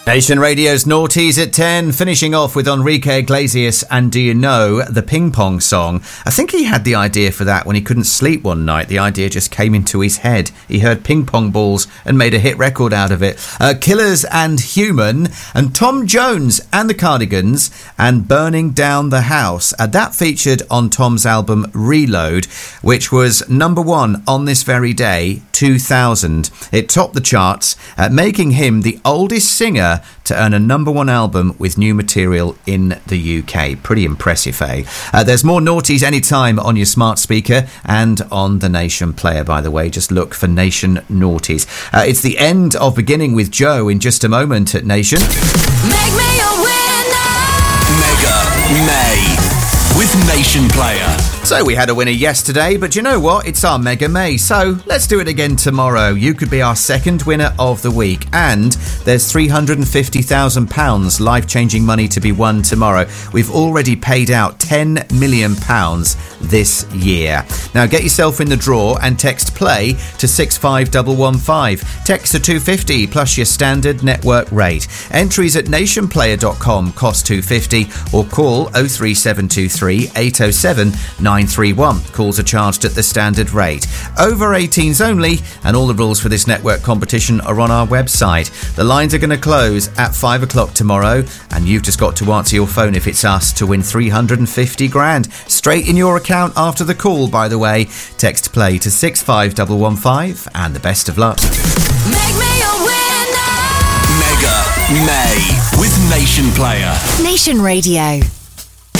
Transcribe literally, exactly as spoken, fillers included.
Nation Radio's Naughties at ten, finishing off with Enrique Iglesias and Do You Know, the Ping Pong song. I think he had the idea for that when he couldn't sleep one night. The idea just came into his head. He heard ping pong balls and made a hit record out of it. Uh, Killers and Human, and Tom Jones and the Cardigans, and Burning Down the House. Uh, that featured on Tom's album Reload, which was number one on this very day, two thousand. It topped the charts, uh, making him the oldest singer to earn a number one album with new material in the U K. Pretty impressive, eh? Uh, there's more Naughties anytime on your smart speaker and on the Nation player, by the way. Just look for Nation Naughties. Uh, it's the end of Beginning with Joe in just a moment at Nation. Make me a winner! Mega May with Nation player. So we had a winner yesterday, but you know what? It's our Mega May, so let's do it again tomorrow. You could be our second winner of the week, and there's three hundred fifty thousand pounds life-changing money to be won tomorrow. We've already paid out ten million pounds this year. Now get yourself in the draw and text play to six five one one five. Text to two fifty plus your standard network rate. Entries at nation player dot com cost two fifty, or call oh three seven two three eight oh seven nine three one. Calls are charged at the standard rate. Over eighteens only, and all the rules for this network competition are on our website. The lines are going to close at five o'clock tomorrow, and you've just got to answer your phone if it's us to win three hundred fifty grand. Straight in your account after the call, by the way. Text play to six five one one five, and the best of luck. Make me a winner! Mega May with Nation player. Nation Radio.